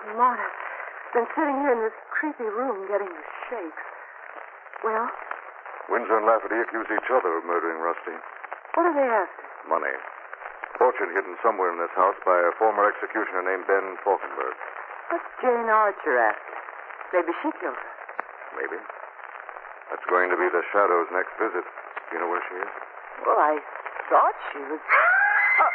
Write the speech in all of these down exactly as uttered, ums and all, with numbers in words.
Lamont, I've been sitting here in this creepy room getting the shakes. Well? Windsor and Lafferty accuse each other of murdering Rusty. What are they after? Money. Fortune hidden somewhere in this house by a former executioner named Ben Falkenberg. What's Jane Archer after? Maybe she killed her. Maybe. That's going to be the Shadow's next visit. Do you know where she is? Well, I thought she was... Oh.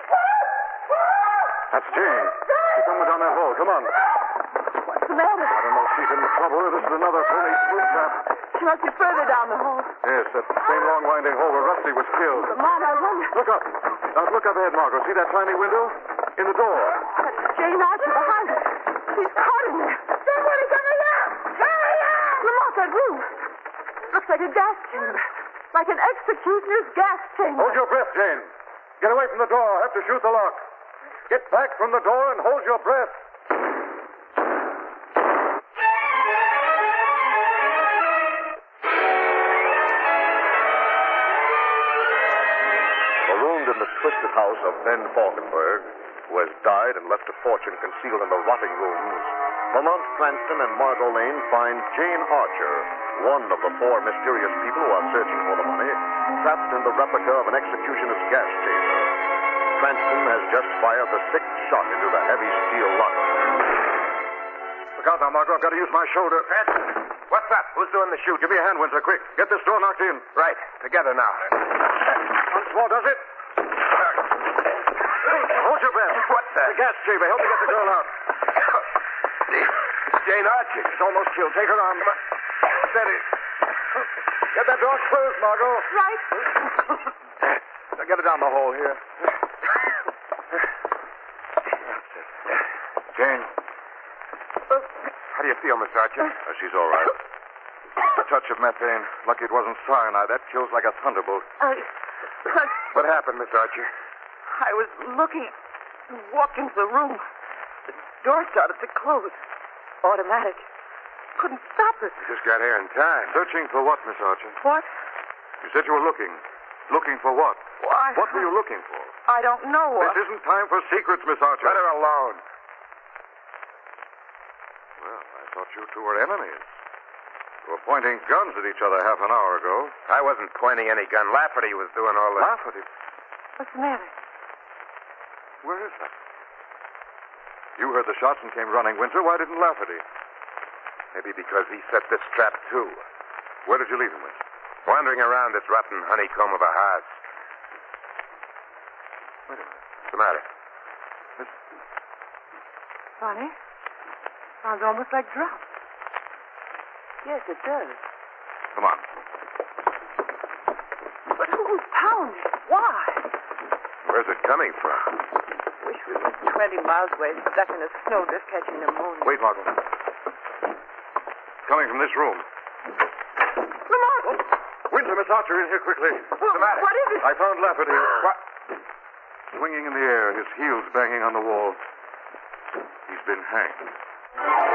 That's Jane. She's somewhere down that hall. Come on. What's the matter? I don't know if she's in trouble or this is another police spook trap. She must be further down the hall. Yes, that same long winding hall where Rusty was killed. Lamont, I wonder... Look up. Now, look up ahead, Margot. See that tiny window? In the door. That's Jane Archer behind her. She's caught in there. Somebody coming out! Hurry up! Lamont, that room. Looks like a gas chamber. Like an executioner's gas chamber. Hold your breath, Jane. Get away from the door. I have to shoot the lock. Get back from the door and hold your breath. Marooned in the twisted house of Ben Falkenberg, who has died and left a fortune concealed in the rotting rooms, Lamont Cranston and Margot Lane find Jane Archer, one of the four mysterious people who are searching for the money, trapped in the replica of an executioner's gas chamber. Cranston has just fired the sixth shot into the heavy steel lock. Look out now, Margot. I've got to use my shoulder. Cranston, what's up? Who's doing the shoot? Give me a hand, Windsor, quick. Get this door knocked in. Right. Together now. Once more, does it? Hold your breath. What's that? The gas chamber. Help me get the girl out. Jane Archer. She's almost killed. Take her arm. Steady. Get that door closed, Margot. Right. Now get her down the hall here. Jane. How do you feel, Miss Archer? Uh, she's all right. A touch of methane. Lucky it wasn't cyanide. That kills like a thunderbolt. I... I... What happened, Miss Archer? I was looking... walked into the room. The door started to close. Automatic. Couldn't stop it. You just got here in time. Searching for what, Miss Archer? What? You said you were looking. Looking for what? Why? What were you looking for? I don't know. This isn't time for secrets, Miss Archer. Let her alone. Well, I thought you two were enemies. You were pointing guns at each other half an hour ago. I wasn't pointing any gun. Lafferty was doing all that. Lafferty? What's the matter? Where is that? You heard the shots and came running, Windsor. Why didn't Lafferty? Maybe because he set this trap, too. Where did you leave him, Windsor? Wandering around this rotten honeycomb of a house. Wait a minute. What's the matter? Listen. Funny. Sounds almost like drops. Yes, it does. Come on. But who's pounding? Why? Where's it coming from? Wish we were twenty miles away, stuck in a snowdrift catching pneumonia. Wait, Margot. Coming from this room. Lamont! Windsor, Miss Archer, in here quickly. What's the matter? What is it? I found Lafferty. What? Swinging in the air, his heels banging on the wall. He's been hanged.